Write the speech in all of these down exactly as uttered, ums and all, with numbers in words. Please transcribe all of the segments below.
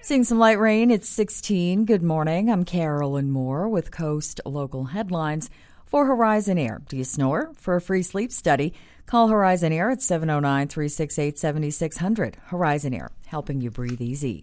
Seeing some light rain, it's sixteen. Good morning. I'm Carolyn Moore with Coast Local Headlines for Horizon Air. Do you snore? For a free sleep study, call Horizon Air at seven oh nine, three six eight, seven six zero zero. Horizon Air, helping you breathe easy.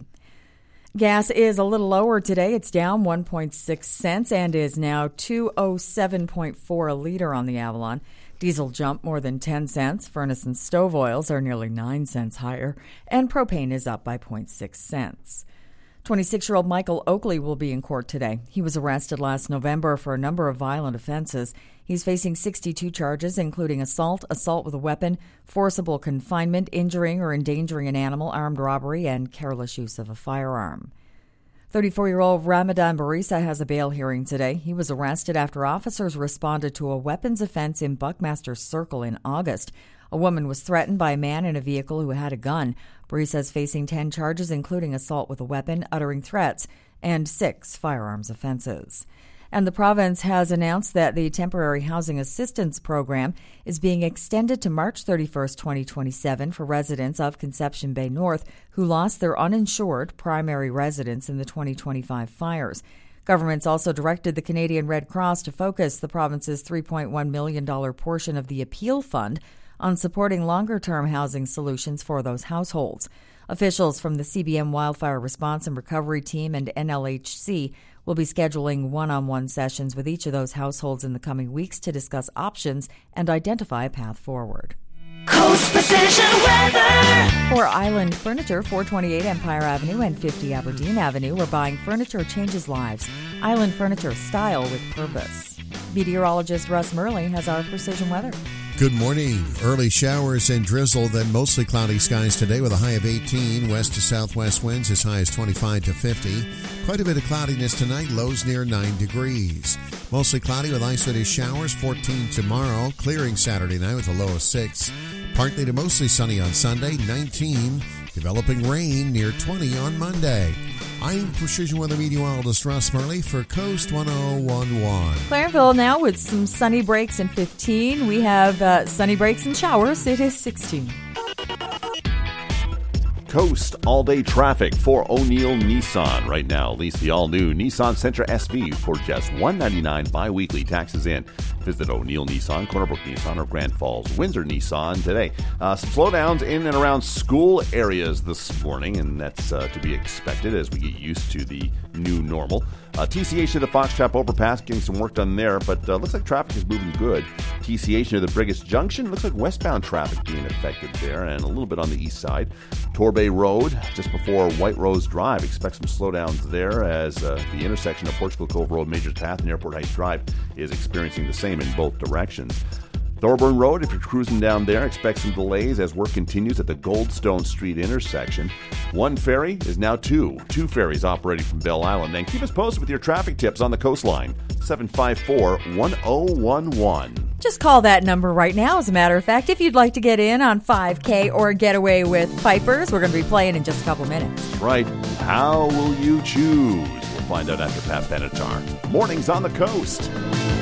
Gas is a little lower today. It's down one point six cents and is now two oh seven point four a liter on the Avalon. Diesel jumped more than ten cents. Furnace and stove oils are nearly nine cents higher, and propane is up by zero point six cents. twenty-six-year-old Michael Oakley will be in court today. He was arrested last November for a number of violent offenses. He's facing sixty-two charges, including assault, assault with a weapon, forcible confinement, injuring or endangering an animal, armed robbery, and careless use of a firearm. thirty-four-year-old Ramadan Barisa has a bail hearing today. He was arrested after officers responded to a weapons offense in Buckmaster Circle in August. A woman was threatened by a man in a vehicle who had a gun. Barisa is facing ten charges, including assault with a weapon, uttering threats, and six firearms offenses. And the province has announced that the Temporary Housing Assistance Program is being extended to March thirty-first, twenty twenty-seven for residents of Conception Bay North who lost their uninsured primary residence in the twenty twenty-five fires. Government's also directed the Canadian Red Cross to focus the province's three point one million dollars portion of the Appeal Fund on supporting longer-term housing solutions for those households. Officials from the C B M Wildfire Response and Recovery Team and N L H C will be scheduling one-on-one sessions with each of those households in the coming weeks to discuss options and identify a path forward. Coast Precision Weather. For Island Furniture, four twenty-eight Empire Avenue and fifty Aberdeen Avenue, where buying furniture changes lives. Island Furniture, style with purpose. Meteorologist Russ Murley has our precision weather. Good morning. Early showers and drizzle, then mostly cloudy skies today with a high of eighteen. West to southwest winds as high as twenty-five to fifty. Quite a bit of cloudiness tonight, lows near nine degrees. Mostly cloudy with isolated showers, fourteen tomorrow. Clearing Saturday night with a low of six. Partly to mostly sunny on Sunday, nineteen. Developing rain near twenty on Monday. I'm Precision Weather Meteorologist Russ Murley for Coast ten eleven. Clarenville now with some sunny breaks and fifteen. We have uh, sunny breaks and showers. It is sixteen. Coast all-day traffic for O'Neill Nissan right now. Lease the all-new Nissan Sentra S V for just one hundred ninety-nine dollars bi-weekly, taxes in. Visit O'Neill Nissan, Cornerbrook Nissan, or Grand Falls Windsor Nissan today. Uh, some slowdowns in and around school areas this morning, and that's uh, to be expected as we get used to the new normal. Uh, T C H to the Fox Trap overpass, getting some work done there, but uh, looks like traffic is moving good. T C H near the Brigus Junction, looks like westbound traffic being affected there, and a little bit on the east side. Torbay Road, just before White Rose Drive, expect some slowdowns there as uh, the intersection of Portugal Cove Road, Major Tath, and Airport Heights Drive is experiencing the same in both directions. Thorburn Road, if you're cruising down there, expect some delays as work continues at the Goldstone Street intersection. One ferry is now two. Two ferries operating from Bell Island. And keep us posted with your traffic tips on the coastline. seven five four, one oh one one. Just call that number right now, as a matter of fact, if you'd like to get in on five K or get away with Pipers. We're going to be playing in just a couple minutes. Right. How will you choose? We'll find out after Pat Benatar. Mornings on the Coast.